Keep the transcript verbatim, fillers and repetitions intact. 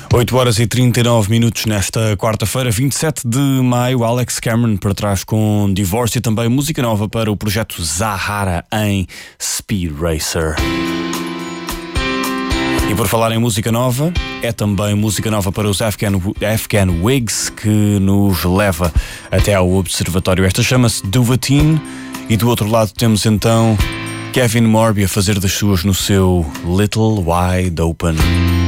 oito horas e trinta e nove minutos nesta quarta-feira, vinte e sete de maio. Alex Cameron para trás com Divorce e também música nova para o projeto Zahara em Speed Racer. E por falar em música nova, é também música nova para os Afghan, Afghan Wigs, que nos leva até ao observatório. Esta chama-se Duvatin e do outro lado temos então Kevin Morby a fazer das suas no seu Little Wide Open.